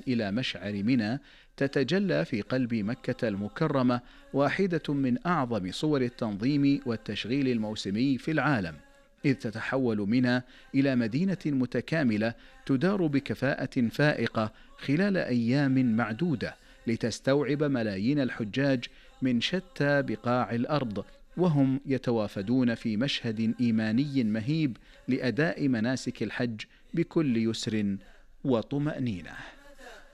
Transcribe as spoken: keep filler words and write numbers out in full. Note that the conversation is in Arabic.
إلى مشعر منى تتجلى في قلب مكة المكرمة، واحدة من أعظم صور التنظيم والتشغيل الموسمي في العالم، إذ تتحول منى إلى مدينة متكاملة تدار بكفاءة فائقة خلال أيام معدودة لتستوعب ملايين الحجاج من شتى بقاع الأرض، وهم يتوافدون في مشهد إيماني مهيب لأداء مناسك الحج بكل يسر وطمأنينة.